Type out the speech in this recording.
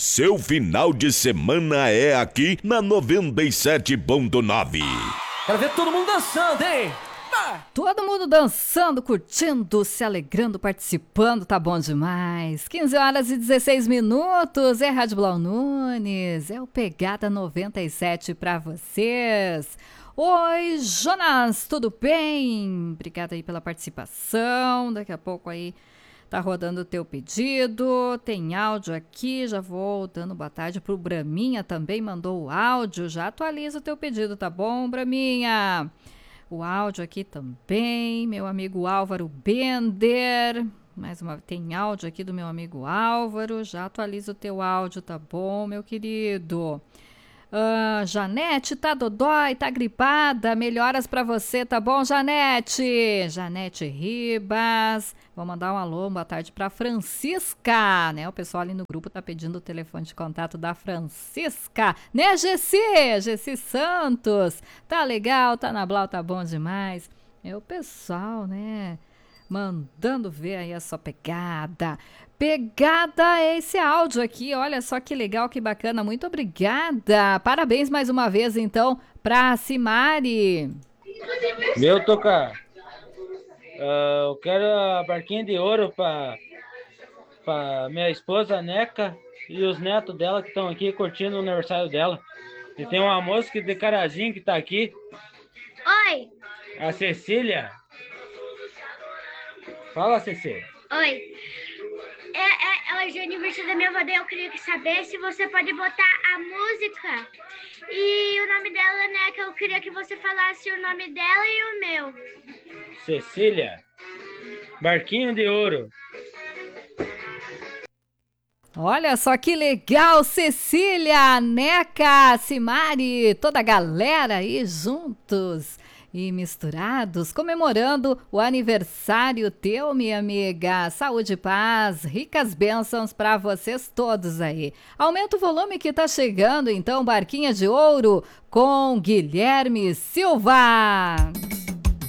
Seu final de semana é aqui na 97.9. Quero ver todo mundo dançando, hein? Todo mundo dançando, curtindo, se alegrando, participando, tá bom demais. 15 horas e 16 minutos, é Rádio Blau Nunes, é o Pegada 97 pra vocês. Oi, Jonas, tudo bem? Obrigada aí pela participação, daqui a pouco aí tá rodando o teu pedido, tem áudio aqui, já vou dando boa tarde pro Braminha também, mandou o áudio, já atualiza o teu pedido, tá bom, Braminha? O áudio aqui também, meu amigo Álvaro Bender, mais uma, tem áudio aqui do meu amigo Álvaro, já atualiza o teu áudio, tá bom, meu querido? Janete, tá dodói, tá gripada, melhoras pra você, tá bom, Janete? Janete Ribas, vou mandar um alô, boa tarde pra Francisca, né? O pessoal ali no grupo tá pedindo o telefone de contato da Francisca, né, Gessi Santos, tá legal, tá na Blau, tá bom demais. É o pessoal, né, mandando ver aí a sua pegada. Pegada é esse áudio aqui, olha só que legal, que bacana, muito obrigada. Parabéns mais uma vez, então, pra Simari. Meu Toca, eu quero a barquinha de ouro pra minha esposa Neca e os netos dela que estão aqui curtindo o aniversário dela. E tem uma moça de Carazinho que tá aqui. Oi. A Cecília. Fala, Cecília. Oi. Hoje é o aniversário da minha avó, eu queria saber se você pode botar a música e o nome dela, né? Que eu queria que você falasse o nome dela e o meu. Cecília, barquinho de ouro. Olha só que legal, Cecília, Neca, Simari, toda a galera aí juntos e misturados, comemorando o aniversário teu, minha amiga. Saúde e paz, ricas bênçãos para vocês todos aí. Aumenta o volume que tá chegando, então, Barquinha de Ouro com Guilherme Silva.